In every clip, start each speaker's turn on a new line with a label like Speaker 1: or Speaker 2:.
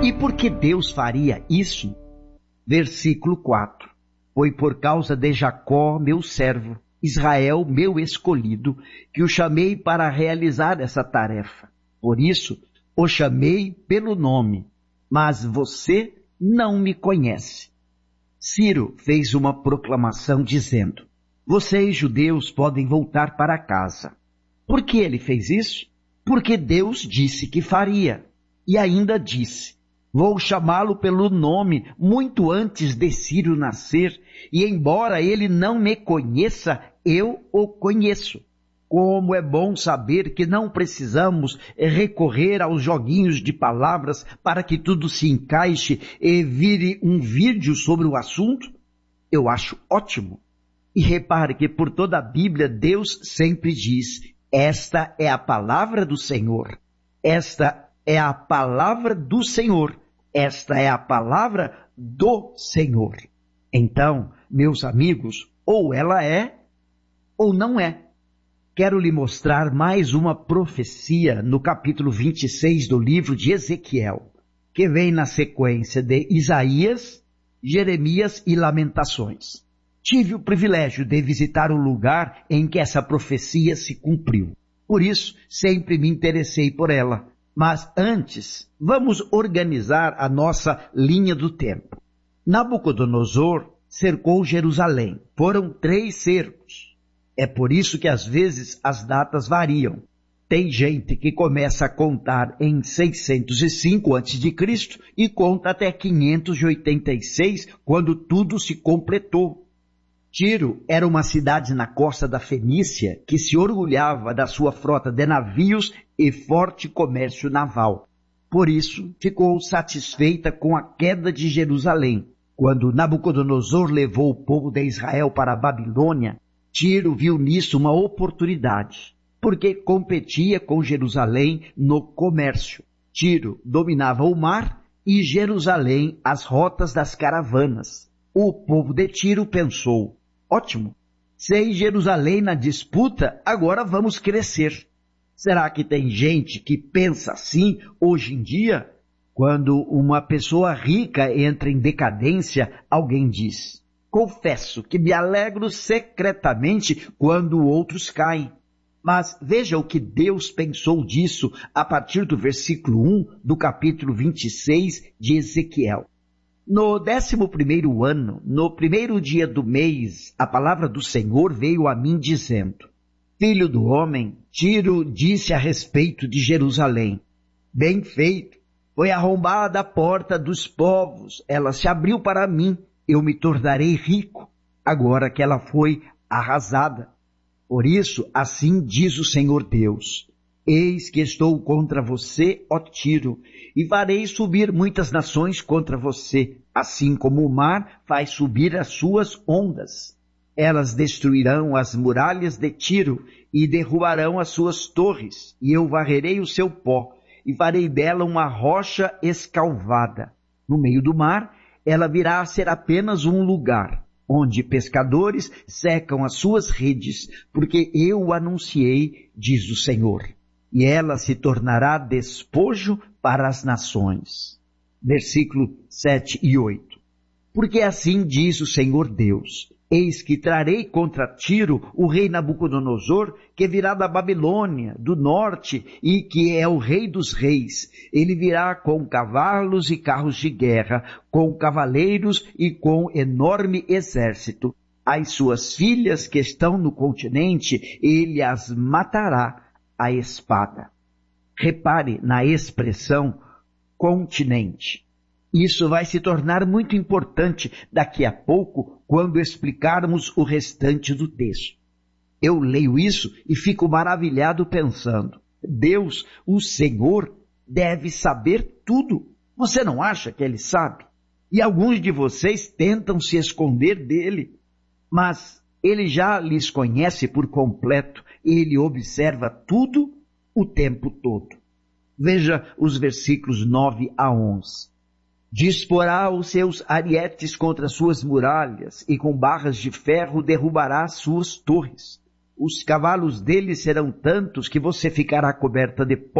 Speaker 1: E por que Deus faria isso? Versículo 4. Foi por causa de Jacó, meu servo, Israel, meu escolhido, que o chamei para realizar essa tarefa. Por isso, o chamei pelo nome, mas você não me conhece. Ciro fez uma proclamação dizendo: vocês, judeus, podem voltar para casa. Por que ele fez isso? Porque Deus disse que faria. E ainda disse: vou chamá-lo pelo nome muito antes de Ciro nascer, e embora ele não me conheça, eu o conheço. Como é bom saber que não precisamos recorrer aos joguinhos de palavras para que tudo se encaixe e vire um vídeo sobre o assunto. Eu acho ótimo. E repare que por toda a Bíblia Deus sempre diz: esta é a palavra do Senhor. Esta é a palavra do Senhor. Esta é a palavra do Senhor. Então, meus amigos, ou ela é ou não é. Quero lhe mostrar mais uma profecia no capítulo 26 do livro de Ezequiel, que vem na sequência de Isaías, Jeremias e Lamentações. Tive o privilégio de visitar o lugar em que essa profecia se cumpriu. Por isso, sempre me interessei por ela. Mas antes, vamos organizar a nossa linha do tempo. Nabucodonosor cercou Jerusalém. Foram 3 cercos. É por isso que às vezes as datas variam. Tem gente que começa a contar em 605 a.C. e conta até 586, quando tudo se completou. Tiro era uma cidade na costa da Fenícia que se orgulhava da sua frota de navios e forte comércio naval. Por isso, ficou satisfeita com a queda de Jerusalém. Quando Nabucodonosor levou o povo de Israel para a Babilônia, Tiro viu nisso uma oportunidade, porque competia com Jerusalém no comércio. Tiro dominava o mar e Jerusalém as rotas das caravanas. O povo de Tiro pensou: ótimo, sem Jerusalém na disputa, agora vamos crescer. Será que tem gente que pensa assim hoje em dia? Quando uma pessoa rica entra em decadência, alguém diz: confesso que me alegro secretamente quando outros caem. Mas veja o que Deus pensou disso a partir do versículo 1 do capítulo 26 de Ezequiel. No 11º ano, no 1º dia do mês, a palavra do Senhor veio a mim dizendo: filho do homem, Tiro disse a respeito de Jerusalém: bem feito, foi arrombada a porta dos povos, ela se abriu para mim, eu me tornarei rico, agora que ela foi arrasada. Por isso, assim diz o Senhor Deus: eis que estou contra você, ó Tiro, e farei subir muitas nações contra você, assim como o mar faz subir as suas ondas. Elas destruirão as muralhas de Tiro e derrubarão as suas torres, e eu varrerei o seu pó, e farei dela uma rocha escalvada. No meio do mar, ela virá a ser apenas um lugar, onde pescadores secam as suas redes, porque eu o anunciei, diz o Senhor. E ela se tornará despojo para as nações. Versículo 7 e 8. Porque assim diz o Senhor Deus: eis que trarei contra Tiro o rei Nabucodonosor, que virá da Babilônia, do norte, e que é o rei dos reis. Ele virá com cavalos e carros de guerra, com cavaleiros e com enorme exército. As suas filhas que estão no continente, ele as matará à espada. Repare na expressão continente. Isso vai se tornar muito importante daqui a pouco, quando explicarmos o restante do texto. Eu leio isso e fico maravilhado pensando: Deus, o Senhor, deve saber tudo. Você não acha que Ele sabe? E alguns de vocês tentam se esconder dele, mas Ele já lhes conhece por completo. Ele observa tudo o tempo todo. Veja os versículos 9 a 11. Disporá os seus arietes contra suas muralhas, e com barras de ferro derrubará suas torres. Os cavalos dele serão tantos que você ficará coberta de pó.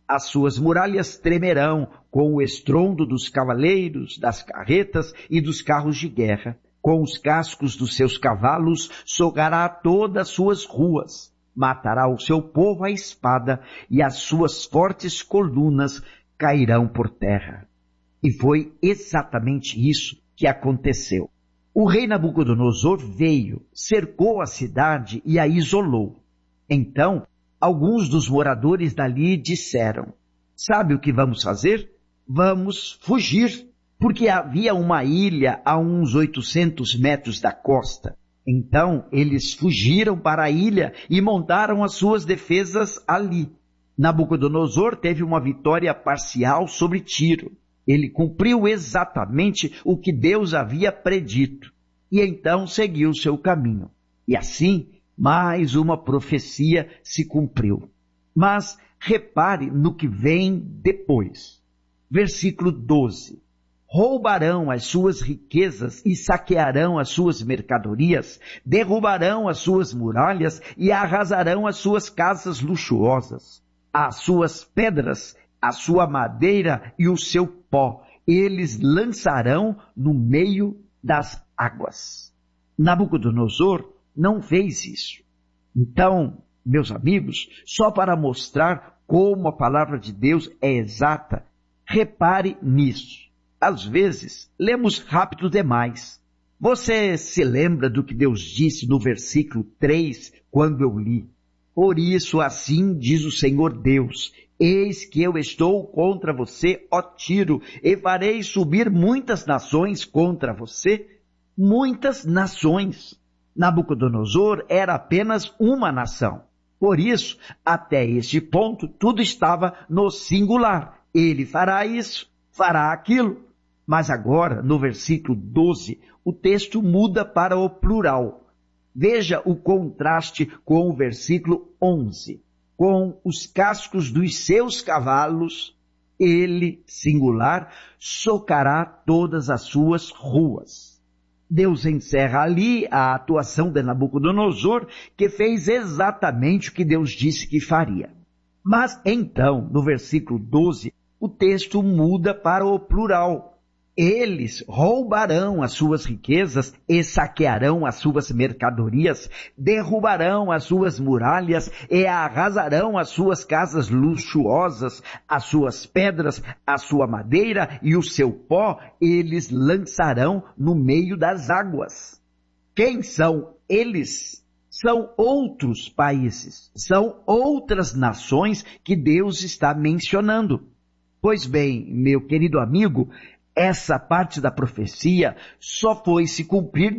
Speaker 1: as suas muralhas tremerão com o estrondo dos cavaleiros, das carretas e dos carros de guerra. Com os cascos dos seus cavalos, socará todas as suas ruas. Matará o seu povo à espada, e as suas fortes colunas cairão por terra. E foi exatamente isso que aconteceu. O rei Nabucodonosor veio, cercou a cidade e a isolou. Então, alguns dos moradores dali disseram: sabe o que vamos fazer? Vamos fugir, porque havia uma ilha a uns 800 metros da costa. Então, eles fugiram para a ilha e montaram as suas defesas ali. Nabucodonosor teve uma vitória parcial sobre Tiro. Ele cumpriu exatamente o que Deus havia predito, e então seguiu seu caminho. E assim, mais uma profecia se cumpriu. Mas repare no que vem depois. Versículo 12. Roubarão as suas riquezas e saquearão as suas mercadorias, derrubarão as suas muralhas e arrasarão as suas casas luxuosas, as suas pedras, a sua madeira e o seu pó, eles lançarão no meio das águas. Nabucodonosor não fez isso. Então, meus amigos, só para mostrar como a palavra de Deus é exata, repare nisso. Às vezes, lemos rápido demais. Você se lembra do que Deus disse no versículo 3, quando eu li? Por isso, assim diz o Senhor Deus: eis que eu estou contra você, ó Tiro, e farei subir muitas nações contra você. Muitas nações. Nabucodonosor era apenas uma nação. Por isso, até este ponto, tudo estava no singular. Ele fará isso, fará aquilo. Mas agora, no versículo 12, o texto muda para o plural. Veja o contraste com o versículo 11. Com os cascos dos seus cavalos, ele, singular, socará todas as suas ruas. Deus encerra ali a atuação de Nabucodonosor, que fez exatamente o que Deus disse que faria. Mas então, no versículo 12, o texto muda para o plural. Eles roubarão as suas riquezas e saquearão as suas mercadorias, derrubarão as suas muralhas e arrasarão as suas casas luxuosas, as suas pedras, a sua madeira e o seu pó, eles lançarão no meio das águas. Quem são eles? São outros países, são outras nações que Deus está mencionando. Pois bem, meu querido amigo, essa parte da profecia só foi se cumprir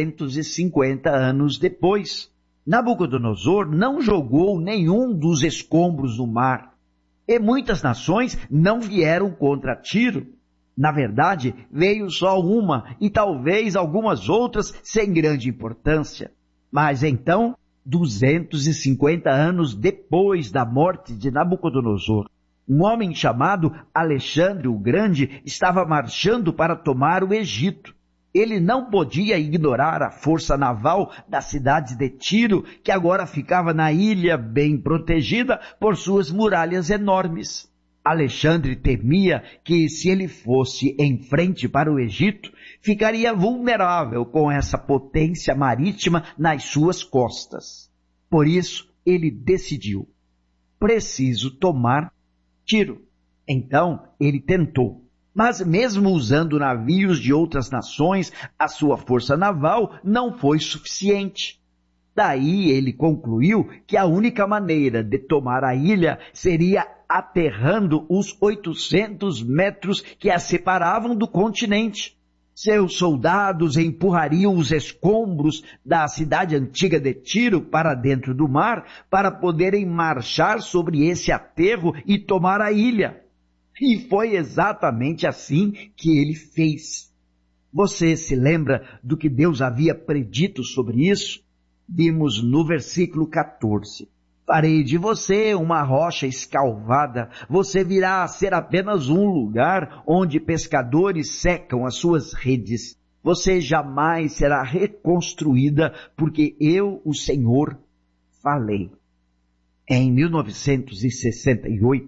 Speaker 1: 250 anos depois. Nabucodonosor não jogou nenhum dos escombros no mar, e muitas nações não vieram contra Tiro. Na verdade, veio só uma e talvez algumas outras sem grande importância. Mas então, 250 anos depois da morte de Nabucodonosor, um homem chamado Alexandre o Grande estava marchando para tomar o Egito. Ele não podia ignorar a força naval da cidade de Tiro, que agora ficava na ilha bem protegida por suas muralhas enormes. Alexandre temia que, se ele fosse em frente para o Egito, ficaria vulnerável com essa potência marítima nas suas costas. Por isso, ele decidiu: preciso tomar Tiro. Então, ele tentou. Mas mesmo usando navios de outras nações, a sua força naval não foi suficiente. Daí ele concluiu que a única maneira de tomar a ilha seria aterrando os 800 metros que a separavam do continente. Seus soldados empurrariam os escombros da cidade antiga de Tiro para dentro do mar para poderem marchar sobre esse aterro e tomar a ilha. E foi exatamente assim que ele fez. Você se lembra do que Deus havia predito sobre isso? Vimos no versículo 14. Farei de você uma rocha escalvada, você virá a ser apenas um lugar onde pescadores secam as suas redes. Você jamais será reconstruída, porque eu, o Senhor, falei. Em 1968,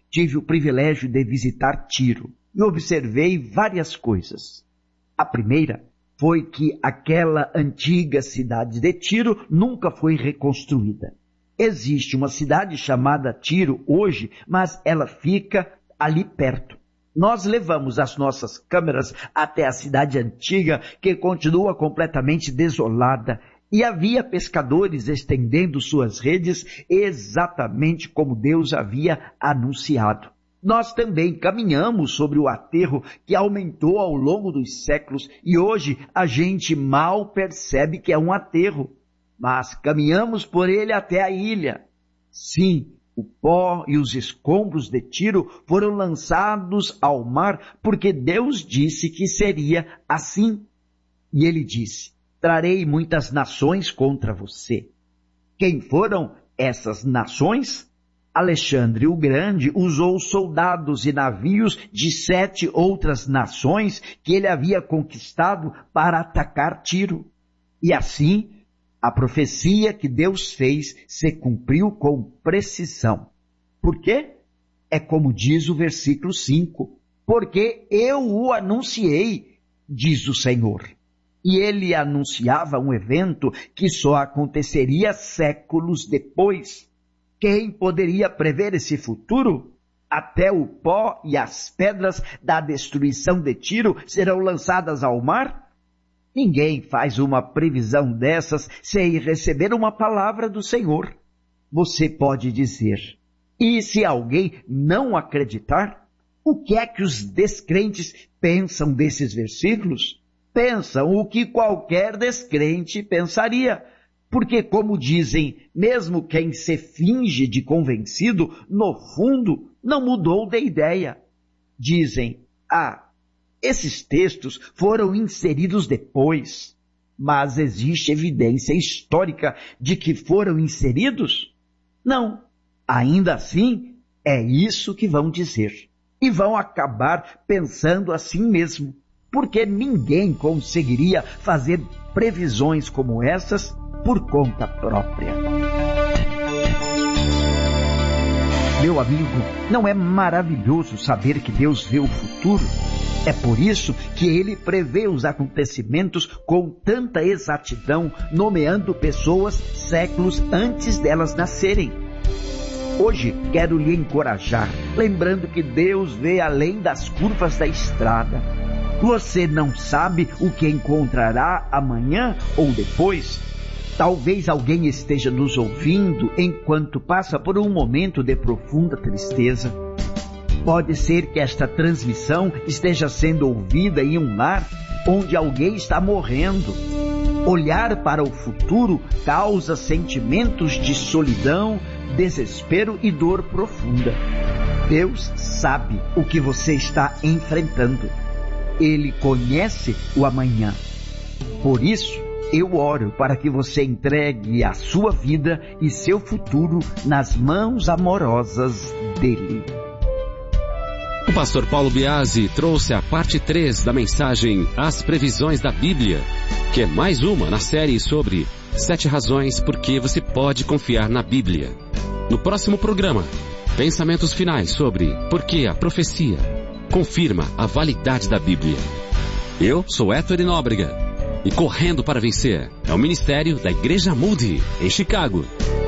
Speaker 1: tive o privilégio de visitar Tiro e observei várias coisas. A primeira foi que aquela antiga cidade de Tiro nunca foi reconstruída. Existe uma cidade chamada Tiro hoje, mas ela fica ali perto. Nós levamos as nossas câmeras até a cidade antiga, que continua completamente desolada, e havia pescadores estendendo suas redes exatamente como Deus havia anunciado. Nós também caminhamos sobre o aterro que aumentou ao longo dos séculos e hoje a gente mal percebe que é um aterro, mas caminhamos por ele até a ilha. Sim, o pó e os escombros de Tiro foram lançados ao mar porque Deus disse que seria assim. E ele disse: trarei muitas nações contra você. Quem foram essas nações? Alexandre o Grande usou soldados e navios de 7 outras nações que ele havia conquistado para atacar Tiro. E assim, a profecia que Deus fez se cumpriu com precisão. Por quê? É como diz o versículo 5. Porque eu o anunciei, diz o Senhor. E ele anunciava um evento que só aconteceria séculos depois. Quem poderia prever esse futuro? Até o pó e as pedras da destruição de Tiro serão lançadas ao mar? Ninguém faz uma previsão dessas sem receber uma palavra do Senhor. Você pode dizer: e se alguém não acreditar? O que é que os descrentes pensam desses versículos? Pensam o que qualquer descrente pensaria. Porque, como dizem, mesmo quem se finge de convencido, no fundo, não mudou de ideia. Dizem: esses textos foram inseridos depois. Mas existe evidência histórica de que foram inseridos? Não. Ainda assim, é isso que vão dizer. E vão acabar pensando assim mesmo. Porque ninguém conseguiria fazer previsões como essas por conta própria. Meu amigo, não é maravilhoso saber que Deus vê o futuro? É por isso que Ele prevê os acontecimentos com tanta exatidão, nomeando pessoas séculos antes delas nascerem. Hoje quero lhe encorajar, lembrando que Deus vê além das curvas da estrada. Você não sabe o que encontrará amanhã ou depois? Talvez alguém esteja nos ouvindo enquanto passa por um momento de profunda tristeza. Pode ser que esta transmissão esteja sendo ouvida em um lar onde alguém está morrendo. Olhar para o futuro causa sentimentos de solidão, desespero e dor profunda. Deus sabe o que você está enfrentando. Ele conhece o amanhã. Por isso, eu oro para que você entregue a sua vida e seu futuro nas mãos amorosas dele.
Speaker 2: O pastor Paulo Biasi trouxe a parte 3 da mensagem As Previsões da Bíblia, que é mais uma na série sobre 7 razões por que você pode confiar na Bíblia. No próximo programa, pensamentos finais sobre por que a profecia confirma a validade da Bíblia. Eu sou Héctor Nóbrega. E Correndo para Vencer é o ministério da Igreja Moody, em Chicago.